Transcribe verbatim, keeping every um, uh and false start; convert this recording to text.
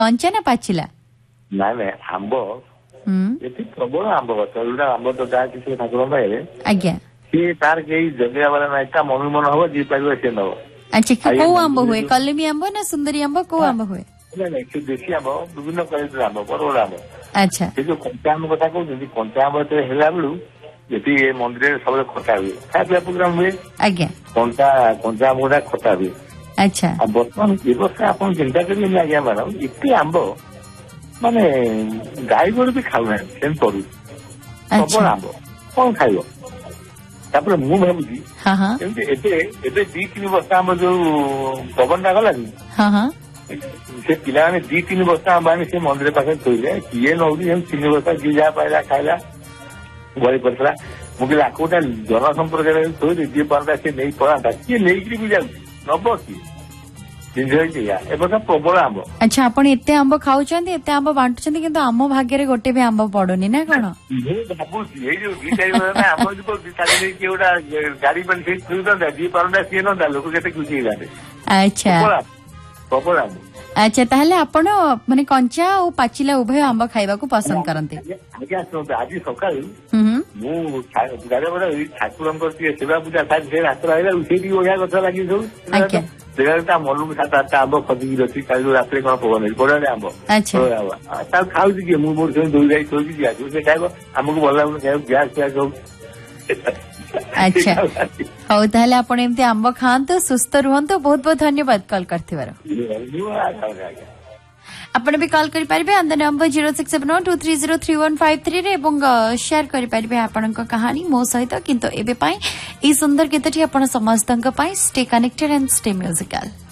कंचा ना पाचिला ନାଇଁ ନାଇଁ ଆମ୍ବ ଏଠି ପ୍ରବଳ ଆମ୍ବ ଗଛ ଯୋଉଟା ଆମ୍ବ ତ ଯାହା କିଛି ଠାକୁରଙ୍କ ପାଖରେ ଆଜ୍ଞା ସିଏ ତାର କେହି ଜଗିବା ବାଲା ନାହିଁ ତା ମନ ମନ ହବ ଯିଏ ପାରିବ ସିଏ ନବ। अच्छा କୋଉ ଆମ୍ବ ହୁଏ କଲମୀ ଆମ୍ବ ନା ସୁନ୍ଦରୀ ଆମ୍ବ କୋଉ ଆମ୍ବ ହୁଏ? ନାଇଁ ନାଇଁ ସେ ଦେଶୀ ଆମ୍ବ ବିଭିନ୍ନ କ୍ୱାଲିଟିର ଆମ୍ବ ବଡ ବଡ ଆମ୍ବ। ଆଚ୍ଛା ସେ ଯୋଉ କଞ୍ଚା ଆମ୍ବ କଥା କହୁଛନ୍ତି କଞ୍ଚା ଆମ୍ବ ଯେତେବେଳେ ହେଲା ବେଳୁ ଏଠି ଏ ମନ୍ଦିରରେ ସବୁବେଳେ ଖଟା ହୁଏ ଖାଇବା ପିଇବା ପ୍ରୋଗ୍ରାମ ହୁଏ ଆଜ୍ଞା କଞ୍ଚା କଞ୍ଚା ଆମ୍ବ ଗୁଡା ଖଟା ହୁଏ। ଆଚ୍ଛା ଆଉ ବର୍ତ୍ତମାନ ବ୍ୟବସ୍ଥା ଆପଣ ଚିନ୍ତା କରିବେନି ଆଜ୍ଞା ମ୍ୟାଡାମ ଏତେ ଆମ୍ବ ମାନେ ଗାଈ ଗୋରୁ ବି ଖାଉନାହାନ୍ତି ସେମିତି ପଡୁଛି ପ୍ରବଳ ଆମ୍ବ କଣ ଖାଇବ। ତାପରେ ମୁଁ ଭାବୁଛି ଏମିତି ଏବେ ଏବେ ଦି ତିନି ବସ୍ତା ଆମ୍ବ ଯୋଉ ପବନଟା ଗଲାନି ସେ ପିଲାମାନେ ଦି ତିନି ବସ୍ତା ଆମ୍ବ ଆଣି ସେ ମନ୍ଦିର ପାଖରେ ଥୋଇଲେ କିଏ ନଉଛି ସେମିତି ତିନି ବସ୍ତା ଯିଏ ଯାହା ପାଇଲା ଖାଇଲା ଗଳି ପଡିଥିଲା। ମୁଁ କହିଲି ଆକୁ ଗୋଟେ ଜନ ସମ୍ପର୍କରେ ଥୋଇଲି ଯିଏ ପାରନ୍ତା ସିଏ ନେଇ ପଳାନ୍ତା କିଏ ନେଇକିରି ବି ଯାଉଛି ନବ କିଏ ଜିନିଷ ହେଇଛି ଏ ବର୍ଷ ପ୍ରବଳ ଆମ୍ବ। ଆଚ୍ଛା ଆପଣ ଏତେ ଆମ୍ବ ଖାଉଛନ୍ତି ଏତେ ଆମ୍ବ ବାଣ୍ଟୁଛନ୍ତି କିନ୍ତୁ ଆମ ଭାଗ୍ୟରେ ଗୋଟେ ବି ଆମ୍ବ ପଡୁନି ନା କଣ? ମୁଁ ଭାବୁଛି ଏଇ ଯୋଉ ଦି ଚାରି ବର୍ଷ ଆମ୍ବ ପଡୁଛି ତାକୁ ନେଇ କିଏ ଗୋଟେ ଗାଡି ପାଇଁ ସେଇ ଥୋଇଥାନ୍ତା ଯିଏ ପାରନ୍ତା ସିଏ ନନ୍ତା ଲୋକ କେତେ ଖୁସି ହେଇଥାନ୍ତେ। ଆଚ୍ଛା ପ୍ରବଳ ଆମ୍ବ। ଆଚ୍ଛା ତାହେଲେ ଆପଣ ମାନେ କଞ୍ଚା ଆଉ ପାଚିଲା ଉଭୟ ଆମ୍ବ ଖାଇବାକୁ ପସନ୍ଦ କରନ୍ତି? ଆଜ୍ଞା ଶୁଣନ୍ତୁ ଆଜି ସକାଳୁ ମୁଁ ଠାକୁରଙ୍କର ଟିକେ ସେବା ପୂଜା ସାରି ସେ ରାସ୍ତା ରହିଲା ସେଇଠି ବଢିଆ ଗଛ ଲାଗି ସବୁ ସେଠାରେ ତା ମନକୁ ସାତ ଆଠଟା ଆମ୍ବ ଖସିକି ଅଛି କାଲି ରାତିରେ କଣ ପବନ ହେଇଛି ବଢିଆ ଆମ୍ବ ତାକୁ ଖାଉଛି କିଏ ମୁଁ ମୋର ସେମିତି ଦୋଇ ଯାଇ ଥୋଇଛି ଯିଆ ସେ ଖାଇବ ଆମକୁ ଭଲ ଲାଗୁନି ଖାଇବାକୁ ଗ୍ୟାସ ଫ୍ୟାସ ହଉ। ଆଚ୍ଛା ହଉ ତାହେଲେ ଆପଣ ଏମିତି ଆମ୍ବ ଖାଆନ୍ତୁ ସୁସ୍ଥ ରୁହନ୍ତୁ ବହୁତ ବହୁତ ଧନ୍ୟବାଦ କଲ୍ କରିଥିବାରୁ। ଆପଣ ବି କଲ୍ କରିପାରିବେ on the number zero six seven one two three zero three one five three ରେ ଏବଂ ସେୟାର କରିପାରିବେ ଆପଣଙ୍କ କାହାଣୀ ମୋ ସହିତ କିନ୍ତୁ ଏବେ ପାଇଁ ଏଇ ସୁନ୍ଦର ଗୀତଟି ଆପଣ ସମସ୍ତଙ୍କ ପାଇଁ stay connected and stay musical.